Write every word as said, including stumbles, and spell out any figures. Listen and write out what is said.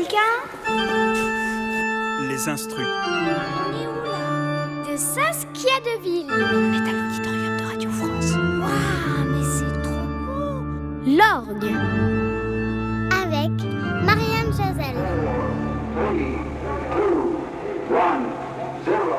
quelqu'un? Les instruits. On est où là? De Saskia Deville. On est à l'auditorium de Radio France. Waouh, mais c'est trop beau! L'orgue.